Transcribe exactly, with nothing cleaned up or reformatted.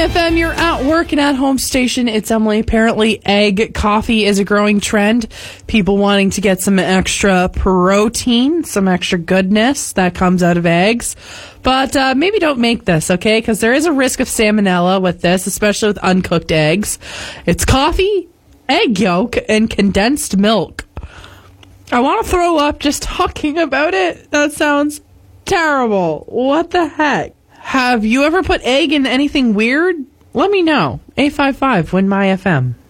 F M, you're at work and at home station. It's Emily. Apparently, egg coffee is a growing trend. People wanting to get some extra protein, some extra goodness that comes out of eggs. But uh, maybe don't make this, okay? Because there is a risk of salmonella with this, especially with uncooked eggs. It's coffee, egg yolk, and condensed milk. I want to throw up just talking about it. That sounds terrible. What the heck? Have you ever put egg in anything weird? Let me know. eight five five, win my F M.